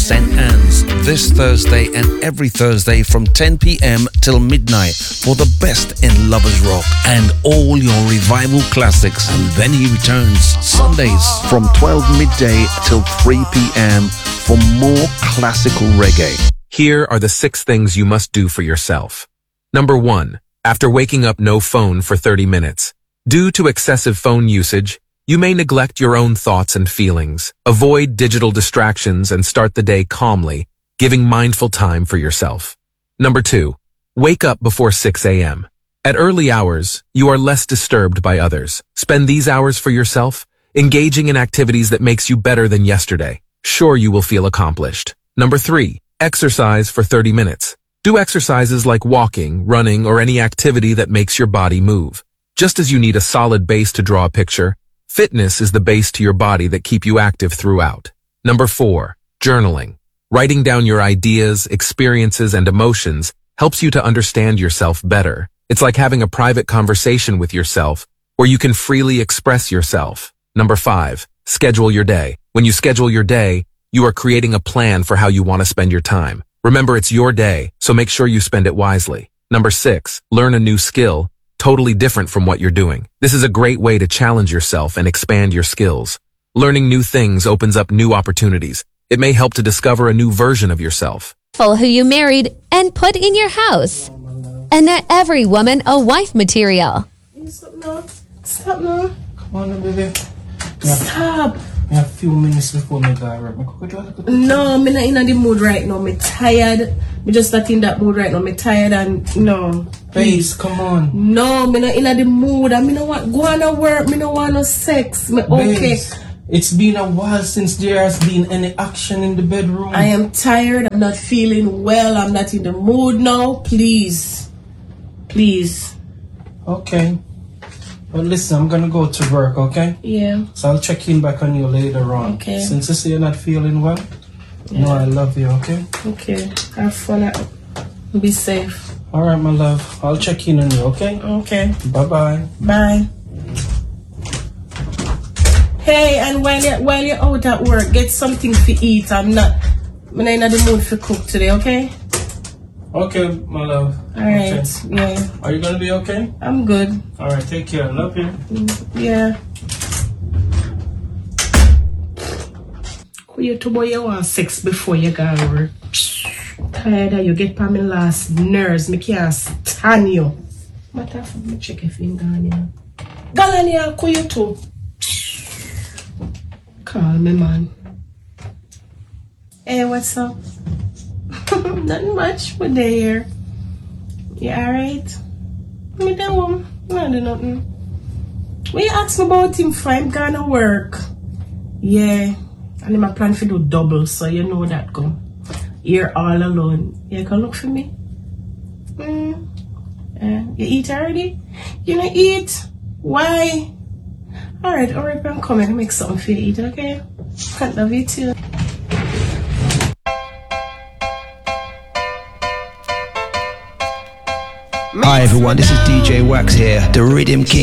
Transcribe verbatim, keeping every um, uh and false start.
Saint Anne's this Thursday and every Thursday from ten p.m. till midnight for the best in lovers rock and all your revival classics. And then he returns Sundays from twelve midday till three p.m. for more classical reggae. Here are the six things you must do for yourself. Number one, after waking up, no phone for thirty minutes. Due to excessive phone usage, you may neglect your own thoughts and feelings. Avoid digital distractions and start the day calmly, giving mindful time for yourself. Number two, wake up before six a.m. At early hours, you are less disturbed by others. Spend these hours for yourself, engaging in activities that makes you better than yesterday. Sure, you will feel accomplished. Number three, exercise for thirty minutes. Do exercises like walking, running, or any activity that makes your body move. Just as you need a solid base to draw a picture, fitness is the base to your body that keep you active throughout. Number four, journaling. Writing down your ideas, experiences, and emotions helps you to understand yourself better. It's like having a private conversation with yourself where you can freely express yourself. Number five, schedule your day. When you schedule your day, you are creating a plan for how you want to spend your time. Remember, it's your day, so make sure you spend it wisely. Number six, learn a new skill, totally different from what you're doing. This is a great way to challenge yourself and expand your skills. Learning new things opens up new opportunities. It may help to discover a new version of yourself. Who you married and put in your house. And not every woman a wife material. Stop now. Stop now. Come on, baby. Stop. I have a few minutes before my guy. No, I'm not in the mood right now. I'm tired. I'm just not in that mood right now. I'm tired and no. Please, come on. No, I'm not in the mood. I don't want go on to work. I don't want no sex. I'm okay. Babes, it's been a while since there has been any action in the bedroom. I am tired. I'm not feeling well. I'm not in the mood now. Please. Please. Okay. Well, listen, I'm gonna go to work, okay? Yeah. So I'll check in back on you later on. Okay. Since you say you're not feeling well, Yeah. you know I love you, okay? Okay. Have fun. Be safe. All right, my love. I'll check in on you, okay? Okay. Bye-bye. Bye. Hey, and while you're, while you're out at work, get something to eat. I'm not, I'm not in the mood for cook today, okay? Okay, my love. All right. Okay. Yeah. Are you gonna be okay? I'm good. All right, take care. Love you. Yeah. Who you to boy you want sex before you go to work? Tired of you get pa my last nerves. Me can't stand you. Matter of fact, me check if you gone here. Galania, who you to? Call me, man. Hey, what's up? Nothing much, but they here. You alright? Me the home. I do nothing. When you ask me about him for, I'm gonna work. Yeah. And I'm plan to do double, so you know that go. You're all alone. You can look for me? Mm. Uh, you eat already? You don't eat? Why? Alright, alright, I'm coming to make something for you eat, okay? Can't love you too. Hi everyone, this is D J Wax here, the Rhythm King.